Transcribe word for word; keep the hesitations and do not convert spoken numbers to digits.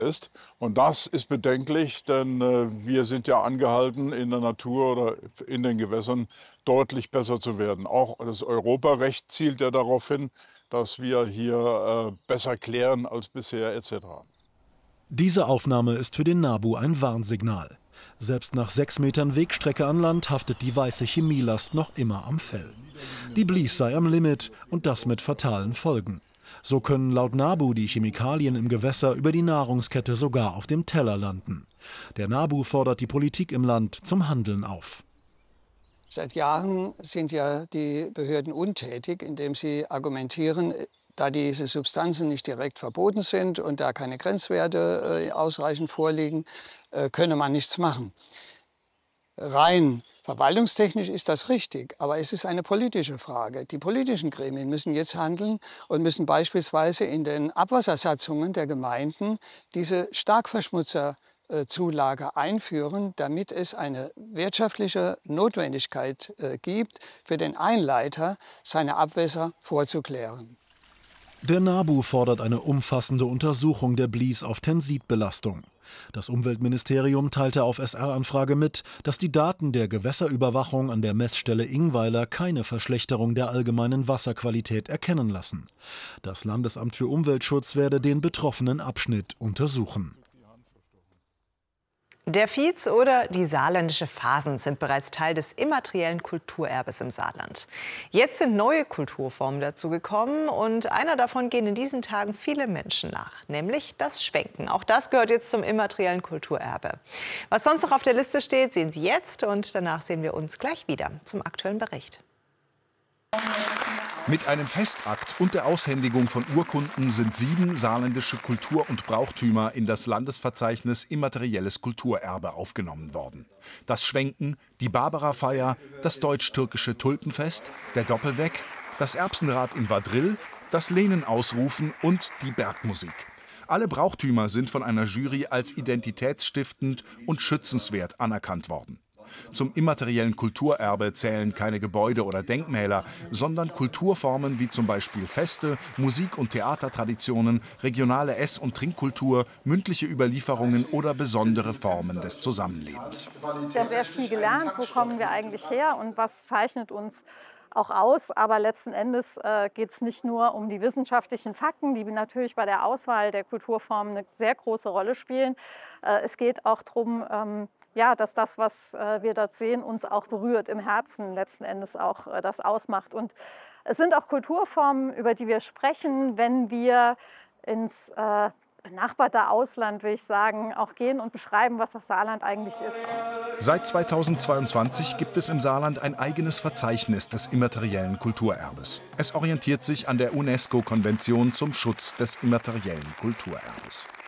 ist. Und das ist bedenklich, denn äh, wir sind ja angehalten, in der Natur oder in den Gewässern deutlich besser zu werden. Auch das Europarecht zielt ja darauf hin, dass wir hier äh, besser klären als bisher et cetera. Diese Aufnahme ist für den NABU ein Warnsignal. Selbst nach sechs Metern Wegstrecke an Land haftet die weiße Chemielast noch immer am Fell. Die Blies sei am Limit und das mit fatalen Folgen. So können laut NABU die Chemikalien im Gewässer über die Nahrungskette sogar auf dem Teller landen. Der NABU fordert die Politik im Land zum Handeln auf. Seit Jahren sind ja die Behörden untätig, indem sie argumentieren, da diese Substanzen nicht direkt verboten sind und da keine Grenzwerte äh, ausreichend vorliegen, äh, könne man nichts machen. Rein verwaltungstechnisch ist das richtig, aber es ist eine politische Frage. Die politischen Gremien müssen jetzt handeln und müssen beispielsweise in den Abwassersatzungen der Gemeinden diese Starkverschmutzerzulage einführen, damit es eine wirtschaftliche Notwendigkeit äh, gibt, für den Einleiter seine Abwässer vorzuklären. Der NABU fordert eine umfassende Untersuchung der Blies auf Tensidbelastung. Das Umweltministerium teilte auf S R-Anfrage mit, dass die Daten der Gewässerüberwachung an der Messstelle Ingweiler keine Verschlechterung der allgemeinen Wasserqualität erkennen lassen. Das Landesamt für Umweltschutz werde den betroffenen Abschnitt untersuchen. Der Fiez oder die saarländische Fasen sind bereits Teil des immateriellen Kulturerbes im Saarland. Jetzt sind neue Kulturformen dazugekommen und einer davon gehen in diesen Tagen viele Menschen nach, nämlich das Schwenken. Auch das gehört jetzt zum immateriellen Kulturerbe. Was sonst noch auf der Liste steht, sehen Sie jetzt und danach sehen wir uns gleich wieder zum aktuellen Bericht. Mit einem Festakt und der Aushändigung von Urkunden sind sieben saarländische Kultur- und Brauchtümer in das Landesverzeichnis Immaterielles Kulturerbe aufgenommen worden. Das Schwenken, die Barbara-Feier, das deutsch-türkische Tulpenfest, der Doppelweg, das Erbsenrad in Vadril, das Lehnenausrufen und die Bergmusik. Alle Brauchtümer sind von einer Jury als identitätsstiftend und schützenswert anerkannt worden. Zum immateriellen Kulturerbe zählen keine Gebäude oder Denkmäler, sondern Kulturformen wie zum Beispiel Feste, Musik- und Theatertraditionen, regionale Ess- und Trinkkultur, mündliche Überlieferungen oder besondere Formen des Zusammenlebens. Wir haben sehr viel gelernt, wo kommen wir eigentlich her und was zeichnet uns auch aus. Aber letzten Endes äh, geht es nicht nur um die wissenschaftlichen Fakten, die natürlich bei der Auswahl der Kulturformen eine sehr große Rolle spielen. Äh, es geht auch darum, ähm, ja, dass das, was äh, wir dort sehen, uns auch berührt, im Herzen letzten Endes auch äh, das ausmacht. Und es sind auch Kulturformen, über die wir sprechen, wenn wir ins äh, benachbarte Ausland, will ich sagen, auch gehen und beschreiben, was das Saarland eigentlich ist. Seit zweitausendzweiundzwanzig gibt es im Saarland ein eigenes Verzeichnis des immateriellen Kulturerbes. Es orientiert sich an der UNESCO-Konvention zum Schutz des immateriellen Kulturerbes.